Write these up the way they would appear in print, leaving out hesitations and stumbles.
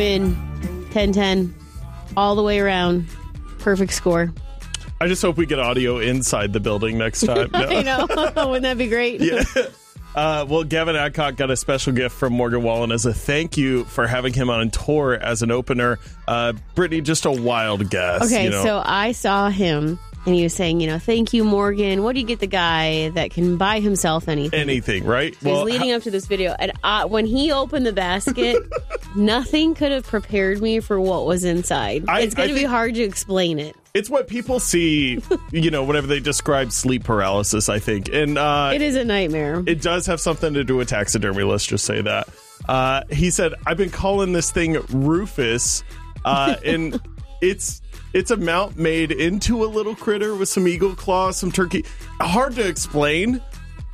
Win. 10-10. All the way around. Perfect score. I just hope we get audio inside the building next time. No. I know. Wouldn't that be great? Yeah. Well, Gavin Adcock got a special gift from Morgan Wallen as a thank you for having him on tour as an opener. Brittany, just a wild guess. Okay, so I saw him, and he was saying, thank you, Morgan. What do you get the guy that can buy himself anything? Anything, right? So he's leading up to this video. And when he opened the basket, nothing could have prepared me for what was inside. It's going to be hard to explain it. It's what people see, whenever they describe sleep paralysis, I think. And it is a nightmare. It does have something to do with taxidermy. Let's just say that. He said, I've been calling this thing Rufus. And it's a mount made into a little critter with some eagle claws, some turkey. Hard to explain.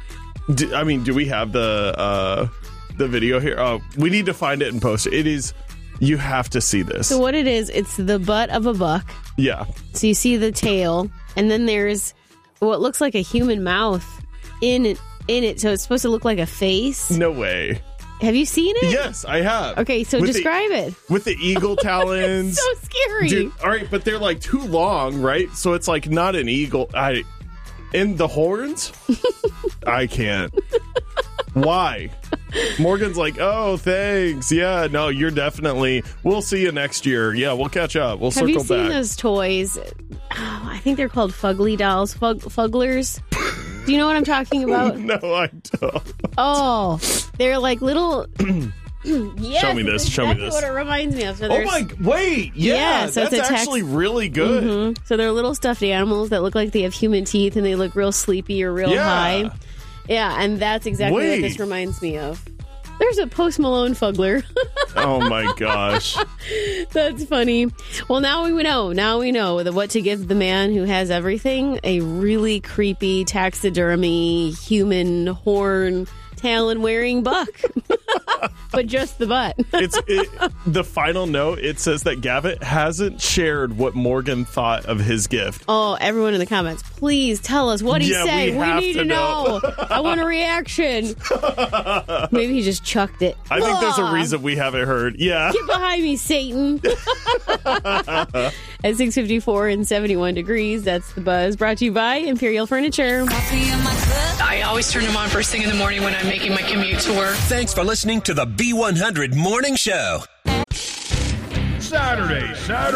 Do we have the video here? We need to find it and post it. It is... You have to see this. So what it is, it's the butt of a buck. Yeah. So you see the tail, and then there's what looks like a human mouth in it. So it's supposed to look like a face. No way. Have you seen it? Yes, I have. Okay, so describe it. With the eagle talons. So scary. Dude, all right, but they're like too long, right? So it's like not an eagle. And the horns? I can't. Why? Morgan's like, oh, thanks. Yeah, no, you're definitely... We'll see you next year. Yeah, we'll catch up. We'll circle back. Have you seen those toys? Oh, I think they're called Fugly dolls. Fugglers. Do you know what I'm talking about? No, I don't. Oh, they're like little... Yes, show me this. Show me this. What it reminds me of. So wait. Yeah, so that's actually really good. Mm-hmm. So they're little stuffed animals that look like they have human teeth and they look real sleepy or real high. Yeah, and that's exactly what this reminds me of. There's a Post Malone Fuggler. Oh my gosh. That's funny. Well, now we know. Now we know what to give the man who has everything. A really creepy taxidermy human horn talon wearing buck. But just the butt. The final note, it says that Gavin hasn't shared what Morgan thought of his gift. Oh, everyone in the comments, please tell us what he said. We need to know. I want a reaction. Maybe he just chucked it. I think there's a reason we haven't heard. Yeah. Get behind me, Satan. At 6:54 and 71 degrees, that's the buzz. Brought to you by Imperial Furniture. I always turn them on first thing in the morning when I'm making my commute to work. Thanks for listening to the B100 Morning Show. Saturday.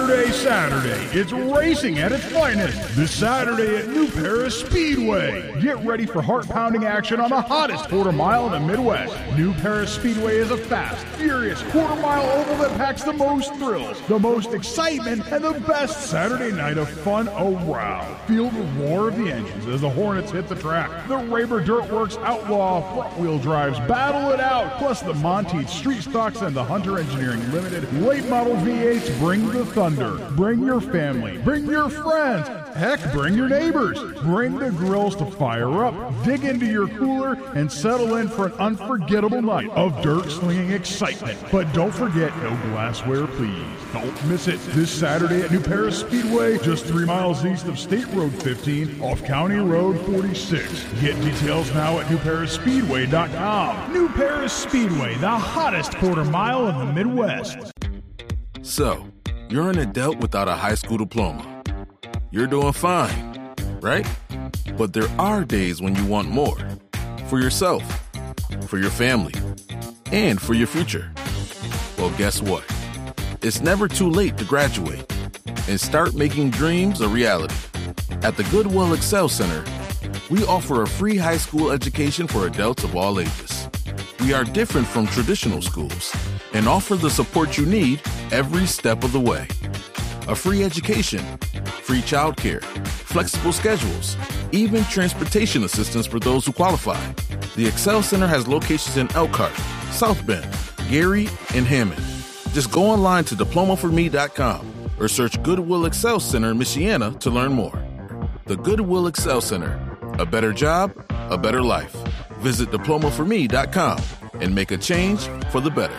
It's racing at its finest. This Saturday at New Paris Speedway. Get ready for heart-pounding action on the hottest quarter mile in the Midwest. New Paris Speedway is a fast, furious quarter-mile oval that packs the most thrills, the most excitement, and the best Saturday night of fun around. Feel the roar of the engines as the Hornets hit the track. The Raber Dirtworks Outlaw front-wheel drives battle it out, plus the Monteith Street Stocks and the Hunter Engineering Limited late model V8s bring the thunder. Bring your family. Bring your friends. Heck, bring your neighbors. Bring the grills to fire up. Dig into your cooler and settle in for an unforgettable night of dirt-slinging excitement. But don't forget, no glassware, please. Don't miss it. This Saturday at New Paris Speedway, just 3 miles east of State Road 15 off County Road 46. Get details now at newparisspeedway.com. New Paris Speedway, the hottest quarter mile in the Midwest. So, you're an adult without a high school diploma. You're doing fine, right? But there are days when you want more. For yourself, for your family, and for your future. Well, guess what? It's never too late to graduate and start making dreams a reality. At the Goodwill Excel Center, we offer a free high school education for adults of all ages. We are different from traditional schools and offer the support you need every step of the way. A free education, free childcare, flexible schedules, even transportation assistance for those who qualify. The Excel Center has locations in Elkhart, South Bend, Gary, and Hammond. Just go online to diplomaforme.com or search Goodwill Excel Center in Michiana to learn more. The Goodwill Excel Center. A better job, a better life. Visit diplomaforme.com and make a change for the better.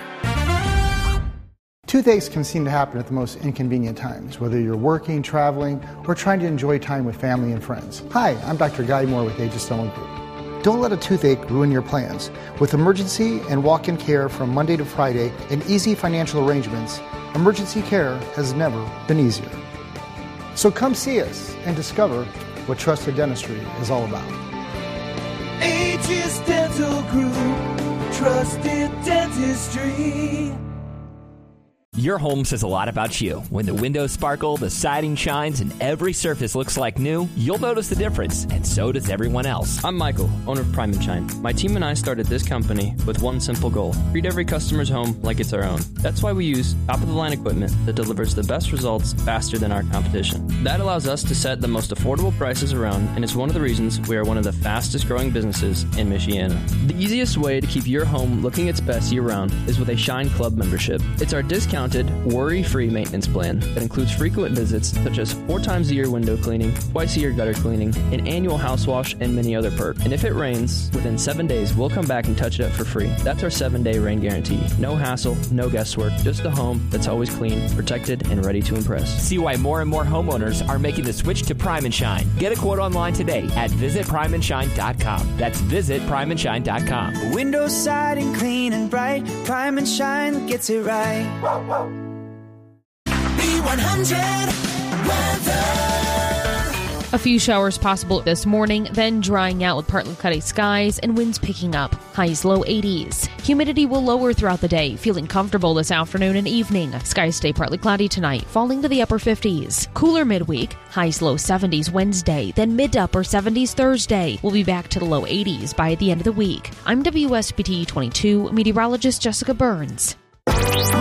Toothaches can seem to happen at the most inconvenient times, whether you're working, traveling, or trying to enjoy time with family and friends. Hi, I'm Dr. Guy Moore with Aegis Stone Group. Don't let a toothache ruin your plans. With emergency and walk-in care from Monday to Friday and easy financial arrangements, emergency care has never been easier. So come see us and discover what trusted dentistry is all about. Aegis Dental Group, trusted dentistry. Your home says a lot about you. When the windows sparkle, the siding shines, and every surface looks like new, you'll notice the difference, and so does everyone else. I'm Michael, owner of Prime & Shine. My team and I started this company with one simple goal: treat every customer's home like it's our own. That's why we use top-of-the-line equipment that delivers the best results faster than our competition. That allows us to set the most affordable prices around, and it's one of the reasons we are one of the fastest-growing businesses in Michiana. The easiest way to keep your home looking its best year-round is with a Shine Club membership. It's our discounted, worry-free maintenance plan that includes frequent visits such as 4 times a year window cleaning, twice a year gutter cleaning, an annual house wash, and many other perks. And if it rains, within 7 days, we'll come back and touch it up for free. That's our 7-day rain guarantee. No hassle, no guesswork, just a home that's always clean, protected, and ready to impress. See why more and more homeowners are making the switch to Prime & Shine. Get a quote online today at visitprimeandshine.com. That's visitprimeandshine.com. Windows, siding, clean and bright. Prime & Shine gets it right. B100 weather. A few showers possible this morning, then drying out with partly cloudy skies and winds picking up. Highs low 80s. Humidity will lower throughout the day, feeling comfortable this afternoon and evening. Skies stay partly cloudy tonight, falling to the upper 50s. Cooler midweek. Highs low 70s Wednesday, then mid to upper 70s Thursday. We'll be back to the low 80s by the end of the week. I'm WSBT 22 meteorologist Jessica Burns.